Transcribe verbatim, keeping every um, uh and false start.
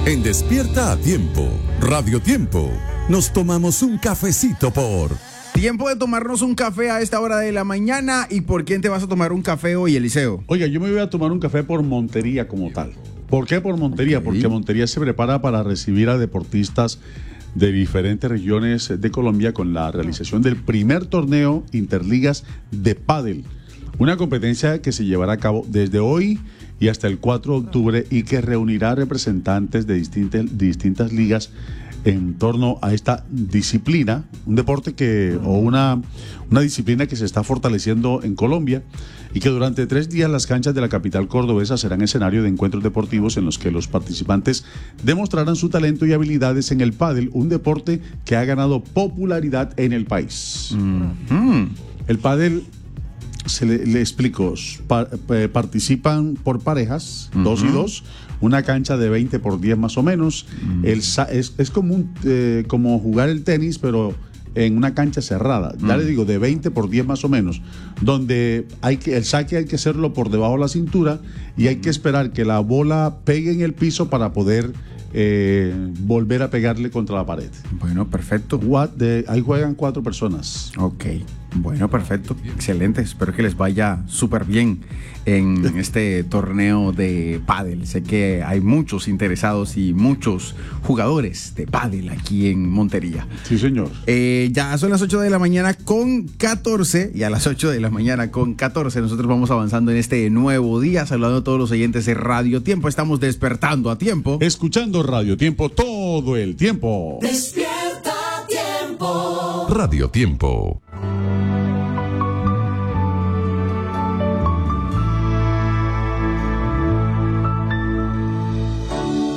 En Despierta a Tiempo, Radio Tiempo, nos tomamos un cafecito por... Tiempo de tomarnos un café a esta hora de la mañana. ¿Y por quién te vas a tomar un café hoy, Eliseo? Oiga, yo me voy a tomar un café por Montería como tal. ¿Por qué por Montería? Okay. Porque Montería se prepara para recibir a deportistas de diferentes regiones de Colombia con la realización del primer torneo Interligas de pádel. Una competencia que se llevará a cabo desde hoy y hasta el cuatro de octubre y que reunirá representantes de distintas, de distintas ligas en torno a esta disciplina, un deporte que o una, una disciplina que se está fortaleciendo en Colombia y que durante tres días las canchas de la capital cordobesa serán escenario de encuentros deportivos en los que los participantes demostrarán su talento y habilidades en el pádel, un deporte que ha ganado popularidad en el país. Mm-hmm. El pádel, se le, le explico, pa, eh, participan por parejas, uh-huh. dos y dos, una cancha de veinte por diez más o menos. Uh-huh. el, es, es como, un, eh, como jugar el tenis, pero en una cancha cerrada. Uh-huh. Ya le digo, de veinte por diez más o menos, donde hay que, el saque hay que hacerlo por debajo de la cintura y hay que esperar que la bola pegue en el piso para poder eh, volver a pegarle contra la pared. Bueno, perfecto. What de, ahí juegan cuatro personas. Ok. Bueno, perfecto, excelente, espero que les vaya súper bien en este torneo de pádel. Sé que hay muchos interesados y muchos jugadores de pádel aquí en Montería. Sí, señor. Eh, ya son las ocho de la mañana con catorce y a las ocho de la mañana con catorce nosotros vamos avanzando en este nuevo día, saludando a todos los oyentes de Radio Tiempo. Estamos despertando a tiempo. Escuchando Radio Tiempo todo el tiempo. Despierta a Tiempo. Radio Tiempo.